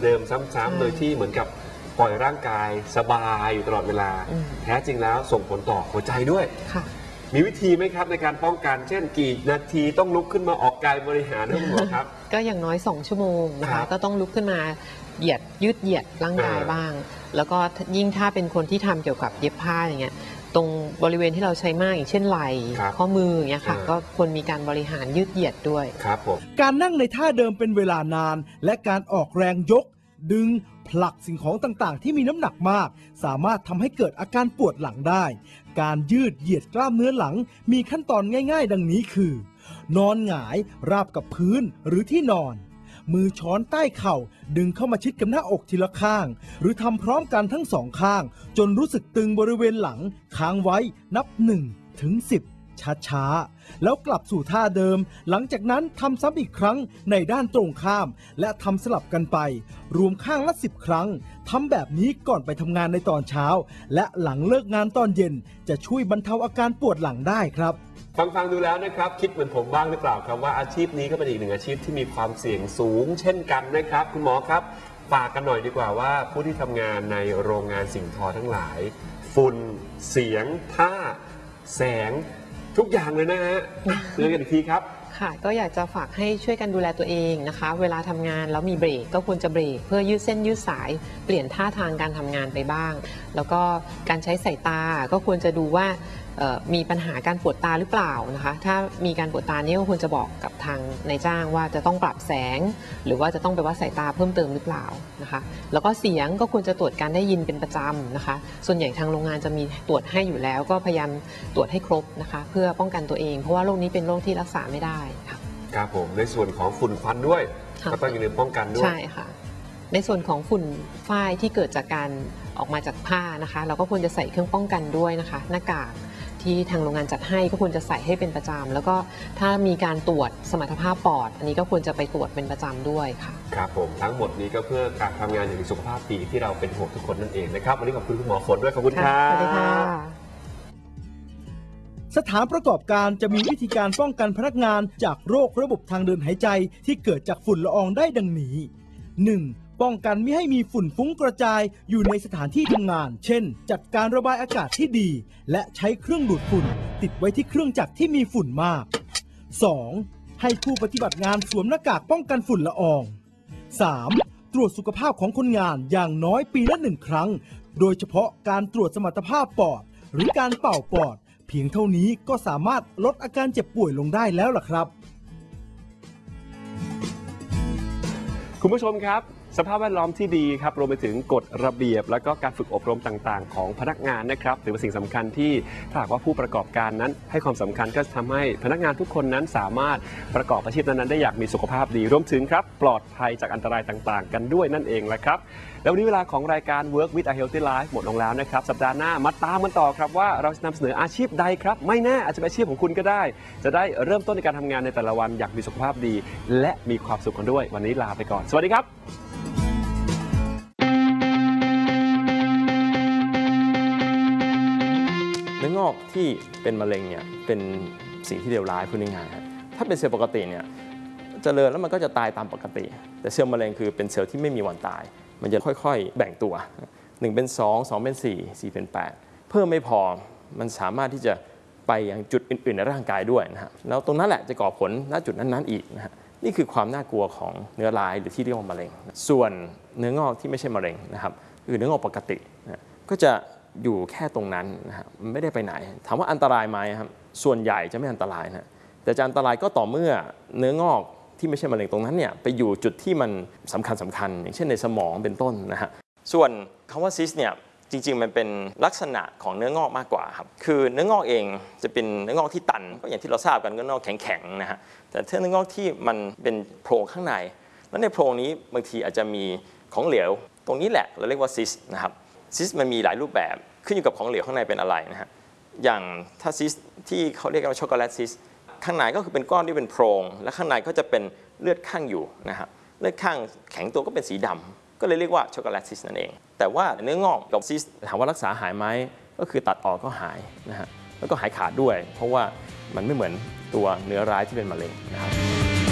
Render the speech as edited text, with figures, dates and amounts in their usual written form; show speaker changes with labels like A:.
A: เดิมๆซ้ำๆโดยที่เหมือนกับปล่อยร่างกายสบายอยู่ตลอดเวลาแท้จริงแล้วส่งผลต่อหัวใจด้วยมีวิธีไหมครับในการป้องกันเช่นกี่นาทีต้องลุกขึ้นมาออกกายบริหารนะคุณหมอครับ
B: ก็อย่างน้อย2 ชั่วโมงนะคะก็ต้องลุกขึ้นมายืดเหยียดร่างกายบ้างแล้วก็ยิ่งถ้าเป็นคนที่ทำเกี่ยวกับเย็บผ้าอย่างเงี้ยตรงบริเวณที่เราใช้มากอย่างเช่นไหล่ข้อมืออย่างเงี้ยค่ะก็ควรมีการบริหารยืดเหยียดด้วย
A: ครับผม
C: การนั่งในท่าเดิมเป็นเวลานานและการออกแรงยกดึงผลักสิ่งของต่างๆที่มีน้ำหนักมากสามารถทำให้เกิดอาการปวดหลังได้การยืดเหยียดกล้ามเนื้อหลังมีขั้นตอนง่ายๆดังนี้คือนอนหงายราบกับพื้นหรือที่นอนมือช้อนใต้เข่าดึงเข้ามาชิดกับหน้าอกทีละข้างหรือทำพร้อมกันทั้งสองข้างจนรู้สึกตึงบริเวณหลังค้างไว้นับ1 ถึง 10ช้าๆแล้วกลับสู่ท่าเดิมหลังจากนั้นทำซ้ำอีกครั้งในด้านตรงข้ามและทำสลับกันไปรวมข้างละ10 ครั้งทำแบบนี้ก่อนไปทำงานในตอนเช้าและหลังเลิกงานตอนเย็นจะช่วยบรรเทาอาการปวดหลังได้ครับ
A: ฟังดูแล้วนะครับคิดเหมือนผมบ้างหรือเปล่าครับว่าอาชีพนี้ก็เป็นอีกหนึ่งอาชีพที่มีความเสี่ยงสูงเช่นกันนะครับคุณหมอครับฝากกันหน่อยดีกว่าว่าผู้ที่ทำงานในโรงงานสิ่งทอทั้งหลายฝุ่นเสียงท่าแสงทุกอย่างเลยนะฮะเตือนกันอีกทีครับ
B: ค่ะก็อยากจะฝากให้ช่วยกันดูแลตัวเองนะคะเวลาทำงานแล้วมีเบรกก็ควรจะเบรกเพื่อยืดเส้นยืดสายเปลี่ยนท่าทางการทำงานไปบ้างแล้วก็การใช้สายตาก็ควรจะดูว่ามีปัญหาการปวดตาหรือเปล่านะคะถ้ามีการปวดตานี่ก็ควรจะบอกกับทางนายจ้างว่าจะต้องปรับแสงหรือว่าจะต้องไปวัดสายตาเพิ่มเติมหรือเปล่านะคะแล้วก็เสียงก็ควรจะตรวจการได้ยินเป็นประจำนะคะส่วนใหญ่ทางโรงงานจะมีตรวจให้อยู่แล้วก็พยายามตรวจให้ครบนะคะเพื่อป้องกันตัวเองเพราะว่าโรคนี้เป็นโรคที่รักษาไม่ได้ค่ะ
A: ครับผมในส่วนของฝุ่นควันด้วยก็ต้องอยู่ในป้องกันด้วย
B: ใช่ค่ะในส่วนของฝุ่นฝ้ายที่เกิดจากการออกมาจากผ้านะคะเราก็ควรจะใส่เครื่องป้องกันด้วยนะคะหน้ากากที่ทางโรงงานจัดให้ก็ควรจะใส่ให้เป็นประจำแล้วก็ถ้ามีการตรวจสมรรถภาพปอดอันนี้ก็ควรจะไปตรวจเป็นประจำด้วยค่ะ
A: ครับผมทั้งหมดนี้ก็เพื่อการทำงานอย่างมีสุขภาพดีที่เราเป็นห่วงทุกคนนั่นเองนะครับวันนี้ขอบคุณคุณหมอฝนด้วยขอบคุณครับ
B: สวัสดีค่ะ
C: สถานประกอบการจะมีวิธีการป้องกันพนักงานจากโรคระบบทางเดินหายใจที่เกิดจากฝุ่นละอองได้ดังนี้ 1. ป้องกันไม่ให้มีฝุ่นฟุ้งกระจายอยู่ในสถานที่ทำงานเช่นจัดการระบายอากาศที่ดีและใช้เครื่องดูดฝุ่นติดไว้ที่เครื่องจักรที่มีฝุ่นมาก 2. ให้ผู้ปฏิบัติงานสวมหน้ากากป้องกันฝุ่นละออง 3. ตรวจสุขภาพของคนงานอย่างน้อยปีละ1 ครั้งโดยเฉพาะการตรวจสมรรถภาพปอดหรือการเป่าปอดเพียงเท่านี้ก็สามารถลดอาการเจ็บป่วยลงได้แล้วล่ะครับ
A: คุณผู้ชมครับสภาพแวดล้อมที่ดีครับรวมไปถึงกฎระเบียบและก็การฝึกอบรมต่างๆของพนักงานนะครับถือเป็นสิ่งสำคัญที่ถ้าหากว่าผู้ประกอบการนั้นให้ความสำคัญก็จะทำให้พนักงานทุกคนนั้นสามารถประกอบอาชีพนั้นๆได้อย่างมีสุขภาพดีรวมถึงครับปลอดภัยจากอันตรายต่างๆกันด้วยนั่นเองแหละครับแล้ววันนี้เวลาของรายการ Work with a Healthy Life หมดลงแล้วนะครับสัปดาห์หน้ามาตามกันต่อครับว่าเราจะนำเสนออาชีพใดครับไม่แน่อาจจะเป็นอาชีพของคุณก็ได้จะได้เริ่มต้นในการทำงานในแต่ละวันอย่างมีสุขภาพดีและมีความสุขกันด้วยวันนี้ลาไปก่อนสวัสดีครับ
D: เนื้องอกที่เป็นมะเร็งเนี่ยเป็นสิ่งที่เลวร้ายพูดง่ายๆครับถ้าเป็นเซลล์ปกติเนี่ยเจริญแล้วมันก็จะตายตามปกติแต่เซลล์มะเร็งคือเป็นเซลล์ที่ไม่มีวันตายมันจะค่อยๆแบ่งตัว1เป็น2 2เป็น4 4เป็น8เพิ่มไม่พอมันสามารถที่จะไปยังจุดอื่นๆในร่างกายด้วยนะฮะแล้วตรงนั้นแหละจะก่อผลณจุดนั้นๆอีกนะฮะนี่คือความน่ากลัวของเนื้อร้ายหรือที่เรียกว่ามะเร็งส่วนเนื้องอกที่ไม่ใช่มะเร็งนะครับคือเนื้องอกปกตินะก็จะอยู่แค่ตรงนั้นนะฮะไม่ได้ไปไหนถามว่าอันตรายไหมครับส่วนใหญ่จะไม่อันตรายนะแต่จะอันตรายก็ต่อเมื่อเนื้องอกที่ไม่ใช่มะเร็งตรงนั้นเนี่ยไปอยู่จุดที่มันสำคัญอย่างเช่นในสมองเป็นต้นนะฮะส่วนคำว่าซิสเนี่ยจริงๆมันเป็นลักษณะของเนื้องอกมากกว่าครับคือเนื้องอกเองจะเป็นเนื้องอกที่ตันก็อย่างที่เราทราบกันก็เนื้องอกแข็งๆนะฮะแต่ถ้าเนื้องอกที่มันเป็นโพรงข้างในแล้วในโพรงนี้บางทีอาจจะมีของเหลวตรงนี้แหละเราเรียกว่าซิสนะครับซิสมันมีหลายรูปแบบขึ้นอยู่กับของเหลวข้างในเป็นอะไรนะฮะอย่างถ้าซิสที่เขาเรียกว่าช็อกโกแลตซิสข้างในก็คือเป็นก้อนที่เป็นโพรงและข้างในก็จะเป็นเลือดข้างอยู่นะฮะเลือดข้างแข็งตัวก็เป็นสีดำก็เลยเรียกว่าช็อกโกแลตซิสนั่นเองแต่ว่าเนื้องอกกับซิสถามว่ารักษาหายไหมก็คือตัดออกก็หายนะฮะแล้วก็หายขาดด้วยเพราะว่ามันไม่เหมือนตัวเนื้อร้ายที่เป็นมะเร็งนะครับ